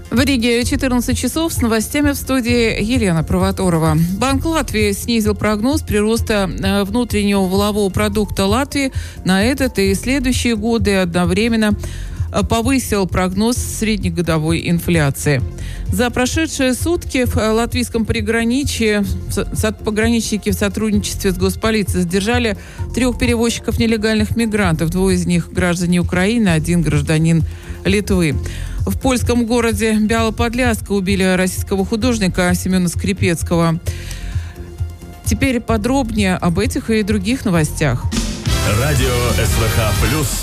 В Риге 14 часов, с новостями в студии Елена Провоторова. Банк Латвии снизил прогноз прироста внутреннего валового продукта Латвии на этот и следующие годы, одновременно повысил прогноз среднегодовой инфляции. За прошедшие сутки в латвийском приграничье пограничники в сотрудничестве с госполицией задержали 3 перевозчиков нелегальных мигрантов. 2 из них граждане Украины, 1 гражданин Литвы. В польском городе Бяло-Подляска убили российского художника Семена Скрипецкого. Теперь подробнее об этих и других новостях. Радио СВХ+.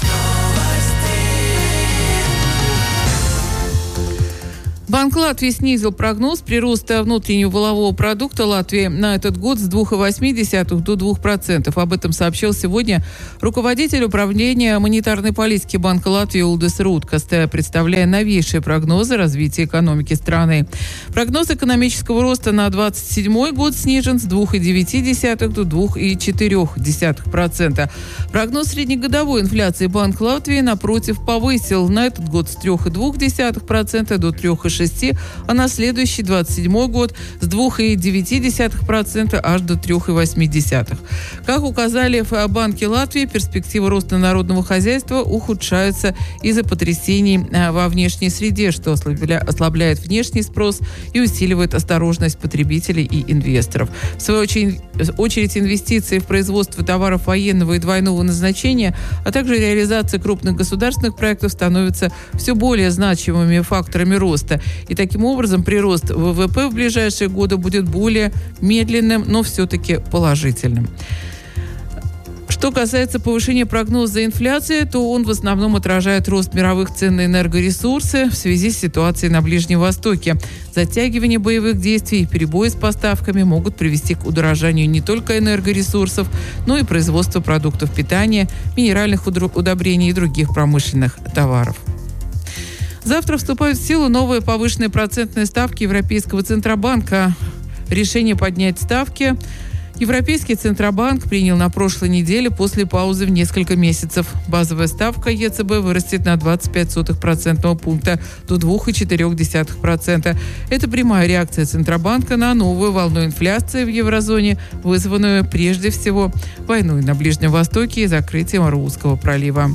Банк Латвии снизил прогноз прироста внутреннего валового продукта Латвии на этот год с 2,8 до 2%. Об этом сообщил сегодня руководитель управления монетарной политики Банка Латвии Улдис Рудкас, представляя новейшие прогнозы развития экономики страны. Прогноз экономического роста на 2027 год снижен с 2,9 до 2,4%. Прогноз среднегодовой инфляции Банк Латвии, напротив, повысил на этот год с 3,2% до 3,6%, а на следующий 27 год с 2,9% аж до 3,8%. Как указали в Банке Латвии, перспективы роста народного хозяйства ухудшаются из-за потрясений во внешней среде, что ослабляет внешний спрос и усиливает осторожность потребителей и инвесторов. В свою очередь, инвестиции в производство товаров военного и двойного назначения, а также реализация крупных государственных проектов становятся все более значимыми факторами роста. И таким образом прирост ВВП в ближайшие годы будет более медленным, но все-таки положительным. Что касается повышения прогноза инфляции, то он в основном отражает рост мировых цен на энергоресурсы в связи с ситуацией на Ближнем Востоке. Затягивание боевых действий и перебои с поставками могут привести к удорожанию не только энергоресурсов, но и производства продуктов питания, минеральных удобрений и других промышленных товаров. Завтра вступают в силу новые повышенные процентные ставки Европейского Центробанка. Решение поднять ставки Европейский Центробанк принял на прошлой неделе после паузы в несколько месяцев. Базовая ставка ЕЦБ вырастет на 0,25% пункта до 2,4%. Это прямая реакция Центробанка на новую волну инфляции в еврозоне, вызванную прежде всего войной на Ближнем Востоке и закрытием Арузского пролива.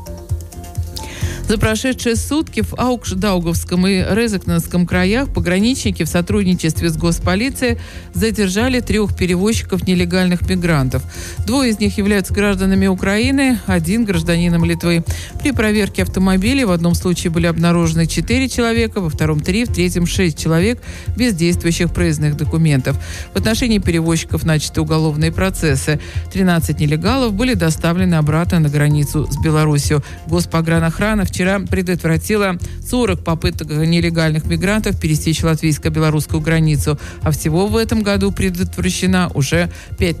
За прошедшие сутки в Аукш-Даугавском и Резекненском краях пограничники в сотрудничестве с госполицией задержали 3 перевозчиков нелегальных мигрантов. 2 из них являются гражданами Украины, 1 гражданином Литвы. При проверке автомобилей в одном случае были обнаружены 4 человека, во втором 3, в третьем 6 человек без действующих проездных документов. В отношении перевозчиков начаты уголовные процессы. 13 нелегалов были доставлены обратно на границу с Беларусью. Госпогранохрана вчера предотвратила 40 попыток нелегальных мигрантов пересечь латвийско-белорусскую границу, а всего в этом году предотвращена уже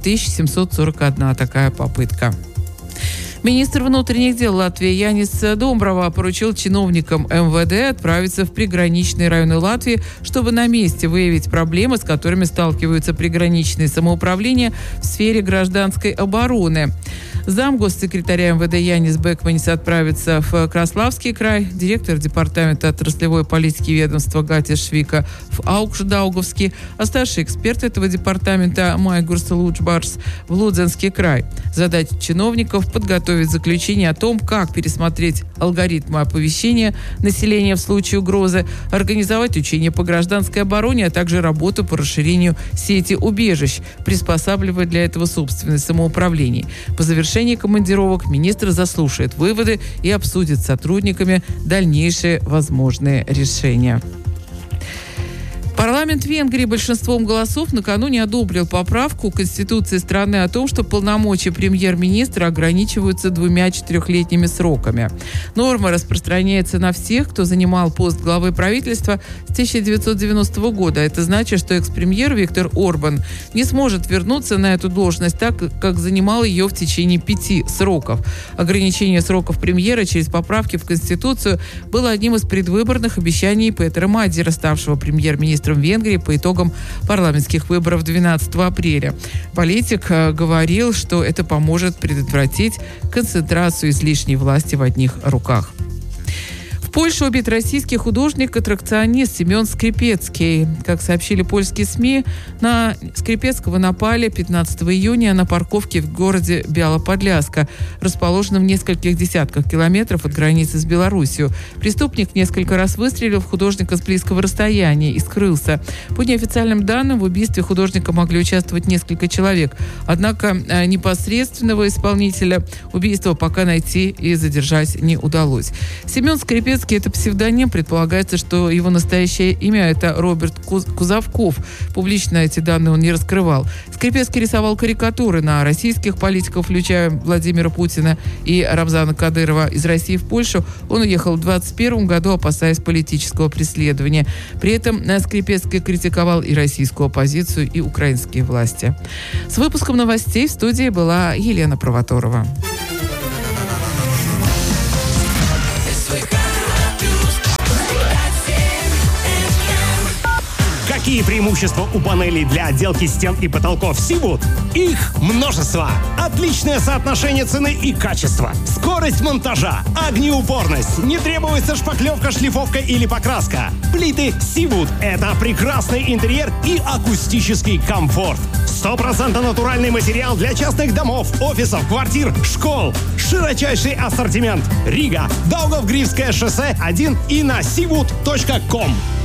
5741 такая попытка. Министр внутренних дел Латвии Янис Домброва поручил чиновникам МВД отправиться в приграничные районы Латвии, чтобы на месте выявить проблемы, с которыми сталкиваются приграничные самоуправления в сфере гражданской обороны. Замгоссекретаря МВД Янис Бекманис отправится в Краславский край, директор департамента отраслевой политики ведомства Гатис Швика в Аукш-Даугавский, а старший эксперт этого департамента Майгурс Лучбарс в Лудзенский край. Задача чиновников – подготовить заключение о том, как пересмотреть алгоритмы оповещения населения в случае угрозы, организовать учения по гражданской обороне, а также работу по расширению сети убежищ, приспосабливая для этого собственное самоуправление. По завершении командировок министр заслушает выводы и обсудит с сотрудниками дальнейшие возможные решения. Парламент Венгрии большинством голосов накануне одобрил поправку Конституции страны о том, что полномочия премьер-министра ограничиваются 2 4-летними сроками. Норма распространяется на всех, кто занимал пост главы правительства с 1990 года. Это значит, что экс-премьер Виктор Орбан не сможет вернуться на эту должность так, как занимал ее в течение 5 сроков. Ограничение сроков премьера через поправки в Конституцию было одним из предвыборных обещаний Петера Мадзера, ставшего премьер-министром Венгрии по итогам парламентских выборов 12 апреля. Политик говорил, что это поможет предотвратить концентрацию излишней власти в одних руках. В Польшу убит российский художник-аттракционист Семен Скрипецкий. Как сообщили польские СМИ, на Скрипецкого напали 15 июня на парковке в городе Бяло-Подляска, расположенном в нескольких десятках километров от границы с Белоруссией. Преступник несколько раз выстрелил в художника с близкого расстояния и скрылся. По неофициальным данным, в убийстве художника могли участвовать несколько человек. Однако непосредственного исполнителя убийства пока найти и задержать не удалось. Семен Скрипецкий — это псевдоним. Предполагается, что его настоящее имя — это Роберт Кузовков. Публично эти данные он не раскрывал. Скрипецкий рисовал карикатуры на российских политиков, включая Владимира Путина и Рамзана Кадырова. Из России в Польшу он уехал в 2021 году, опасаясь политического преследования. При этом Скрипецкий критиковал и российскую оппозицию, и украинские власти. С выпуском новостей в студии была Елена Провоторова. Какие преимущества у панелей для отделки стен и потолков Seawood? Их множество. Отличное соотношение цены и качества. Скорость монтажа, огнеупорность. Не требуется шпаклевка, шлифовка или покраска. Плиты Seawood – это прекрасный интерьер и акустический комфорт. 100% натуральный материал для частных домов, офисов, квартир, школ. Широчайший ассортимент. Рига, Даугавгривское шоссе 1 и на seawood.com.